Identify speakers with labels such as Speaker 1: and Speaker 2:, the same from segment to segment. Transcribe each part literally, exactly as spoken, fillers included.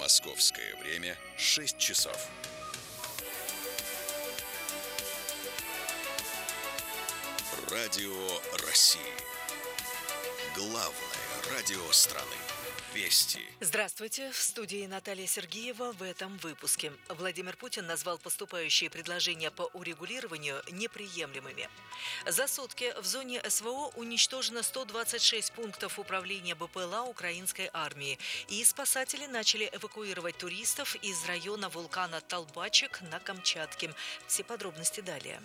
Speaker 1: Московское время шесть часов. Радио России. Главное радио страны. Вести.
Speaker 2: Здравствуйте. В студии Наталья Сергеева. В этом выпуске. Владимир Путин назвал поступающие предложения по урегулированию неприемлемыми. За сутки в зоне СВО уничтожено сто двадцать шесть пунктов управления БПЛА украинской армии. И спасатели начали эвакуировать туристов из района вулкана Толбачик на Камчатке. Все подробности далее.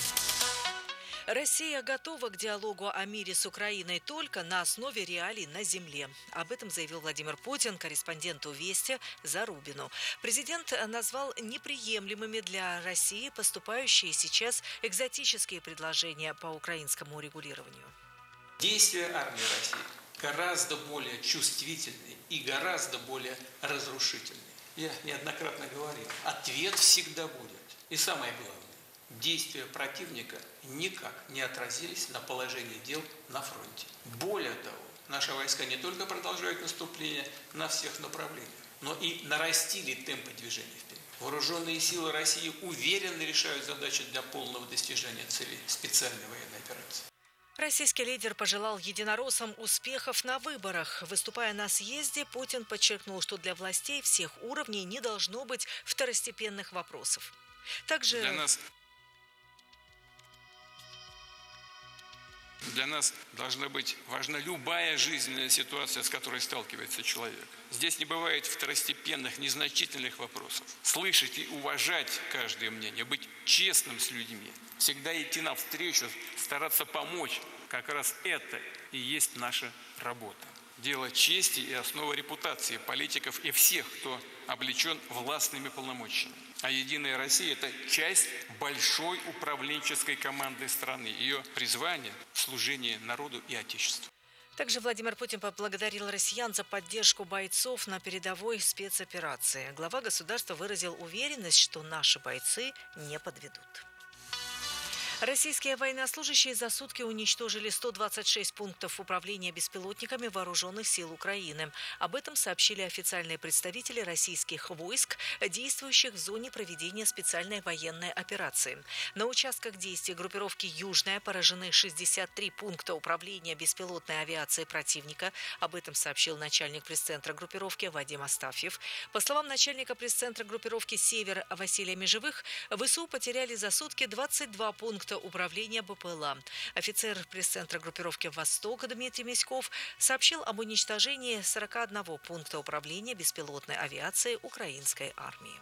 Speaker 2: Россия готова к диалогу о мире с Украиной только на основе реалий на земле. Об этом заявил Владимир Путин корреспонденту «Вести» Зарубину. Президент назвал неприемлемыми для России поступающие сейчас экзотические предложения по украинскому урегулированию.
Speaker 3: Действия армии России гораздо более чувствительны и гораздо более разрушительны. Я неоднократно говорил, ответ всегда будет. И самое главное. Действия противника никак не отразились на положении дел на фронте. Более того, наши войска не только продолжают наступление на всех направлениях, но и нарастили темпы движения вперед. Вооруженные силы России уверенно решают задачи для полного достижения целей специальной военной операции.
Speaker 2: Российский лидер пожелал единороссам успехов на выборах. Выступая на съезде, Путин подчеркнул, что для властей всех уровней не должно быть второстепенных вопросов. Также...
Speaker 4: Для нас... Для нас должна быть важна любая жизненная ситуация, с которой сталкивается человек. Здесь не бывает второстепенных, незначительных вопросов. Слышать и уважать каждое мнение, быть честным с людьми, всегда идти навстречу, стараться помочь. Как раз это и есть наша работа. Дело чести и основа репутации политиков и всех, кто облечен властными полномочиями. А «Единая Россия» – это часть большой управленческой команды страны. Ее призвание – служение народу и Отечеству.
Speaker 2: Также Владимир Путин поблагодарил россиян за поддержку бойцов на передовой спецоперации. Глава государства выразил уверенность, что наши бойцы не подведут. Российские военнослужащие за сутки уничтожили сто двадцать шесть пунктов управления беспилотниками вооруженных сил Украины. Об этом сообщили официальные представители российских войск, действующих в зоне проведения специальной военной операции. На участках действия группировки «Южная» поражены шестьдесят три пункта управления беспилотной авиацией противника. Об этом сообщил начальник пресс-центра группировки Вадим Астафьев. По словам начальника пресс-центра группировки «Север» Василия Межевых, ВСУ потеряли за сутки двадцать два пункта управления БПЛА. Офицер пресс-центра группировки «Восток» Дмитрий Миськов сообщил об уничтожении сорока одного пункта управления беспилотной авиацией украинской армии.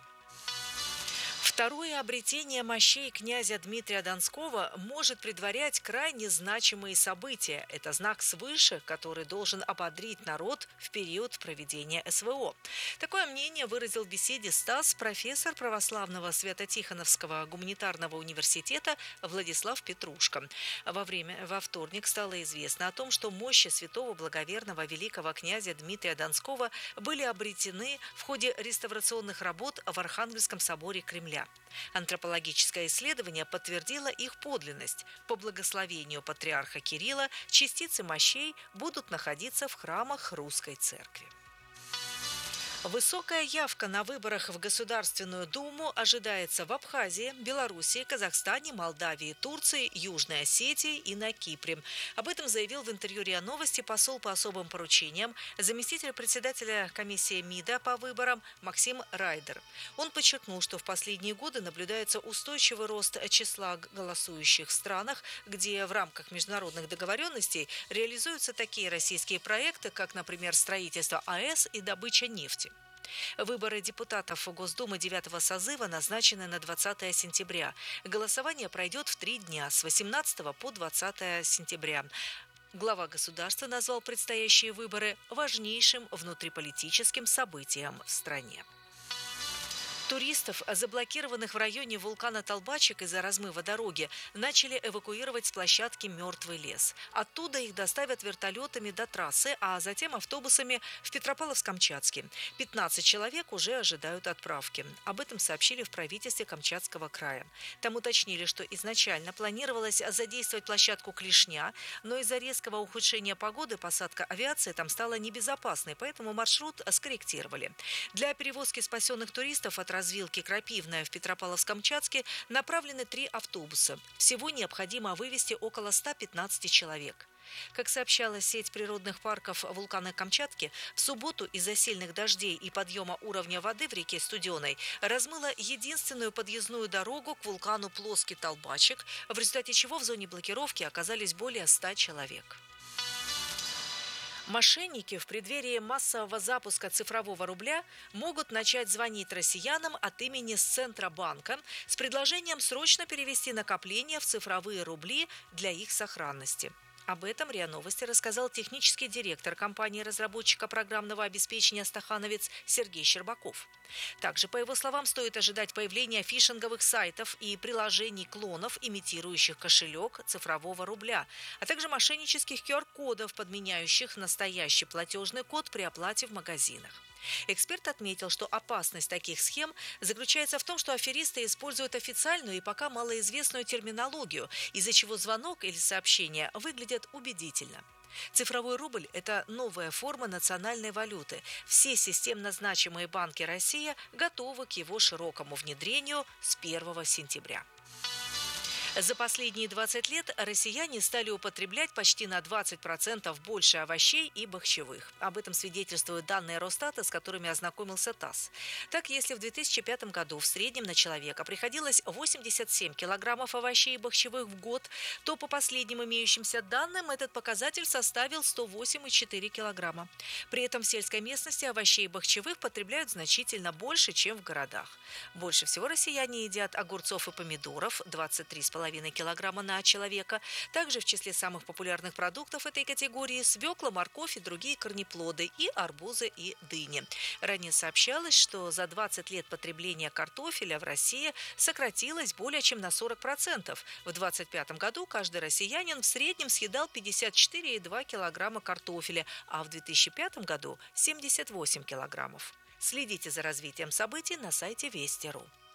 Speaker 2: Второе обретение мощей князя Дмитрия Донского может предварять крайне значимые события. Это знак свыше, который должен ободрить народ в период проведения СВО. Такое мнение выразил в беседе СТАСС профессор православного Свято-Тихоновского гуманитарного университета Владислав Петрушко. Во время, во вторник стало известно о том, что мощи святого благоверного великого князя Дмитрия Донского были обретены в ходе реставрационных работ в Архангельском соборе Кремля. Антропологическое исследование подтвердило их подлинность. По благословению патриарха Кирилла частицы мощей будут находиться в храмах Русской Церкви. Высокая явка на выборах в Государственную Думу ожидается в Абхазии, Белоруссии, Казахстане, Молдавии, Турции, Южной Осетии и на Кипре. Об этом заявил в интервью РИА Новости посол по особым поручениям, заместитель председателя комиссии МИДа по выборам Максим Райдер. Он подчеркнул, что в последние годы наблюдается устойчивый рост числа голосующих в странах, где в рамках международных договоренностей реализуются такие российские проекты, как, например, строительство АЭС и добыча нефти. Выборы депутатов Госдумы девятого созыва назначены на двадцатое сентября. Голосование пройдет в три дня с восемнадцатого по двадцатое сентября. Глава государства назвал предстоящие выборы важнейшим внутриполитическим событием в стране. Туристов, заблокированных в районе вулкана Толбачик из-за размыва дороги, начали эвакуировать с площадки «Мертвый лес». Оттуда их доставят вертолетами до трассы, а затем автобусами в Петропавловск-Камчатский. пятнадцать человек уже ожидают отправки. Об этом сообщили в правительстве Камчатского края. Там уточнили, что изначально планировалось задействовать площадку Клешня, но из-за резкого ухудшения погоды посадка авиации там стала небезопасной, поэтому маршрут скорректировали. Для перевозки спасенных туристов от развилки Крапивная в Петропавловск-Камчатске направлены три автобуса. Всего необходимо вывести около ста пятнадцати человек. Как сообщала сеть природных парков вулкана Камчатки, в субботу из-за сильных дождей и подъема уровня воды в реке Студеной размыло единственную подъездную дорогу к вулкану Плоский Толбачик, в результате чего в зоне блокировки оказались более ста человек. Мошенники в преддверии массового запуска цифрового рубля могут начать звонить россиянам от имени Центробанка с предложением срочно перевести накопления в цифровые рубли для их сохранности. Об этом РИА Новости рассказал технический директор компании-разработчика программного обеспечения «Стахановец» Сергей Щербаков. Также, по его словам, стоит ожидать появления фишинговых сайтов и приложений-клонов, имитирующих кошелек цифрового рубля, а также мошеннических ку ар-кодов, подменяющих настоящий платежный код при оплате в магазинах. Эксперт отметил, что опасность таких схем заключается в том, что аферисты используют официальную и пока малоизвестную терминологию, из-за чего звонок или сообщение выглядят убедительно. Цифровой рубль – это новая форма национальной валюты. Все системно значимые банки России готовы к его широкому внедрению с первого сентября. За последние двадцать лет россияне стали употреблять почти на двадцать процентов больше овощей и бахчевых. Об этом свидетельствуют данные Росстата, с которыми ознакомился ТАСС. Так, если в две тысячи пятом году в среднем на человека приходилось восемьдесят семь килограммов овощей и бахчевых в год, то по последним имеющимся данным этот показатель составил сто восемь и четыре килограмма. При этом в сельской местности овощей и бахчевых потребляют значительно больше, чем в городах. Больше всего россияне едят огурцов и помидоров – двадцать три и пять килограмма на человека. Также в числе самых популярных продуктов этой категории свекла, морковь и другие корнеплоды, и арбузы и дыни. Ранее сообщалось, что за двадцать лет потребление картофеля в России сократилось более чем на сорок процентов. В две тысячи двадцать пятом году каждый россиянин в среднем съедал пятьдесят четыре и два килограмма картофеля, а в две тысячи пятом году семьдесят восемь килограммов. Следите за развитием событий на сайте Вести точка ру.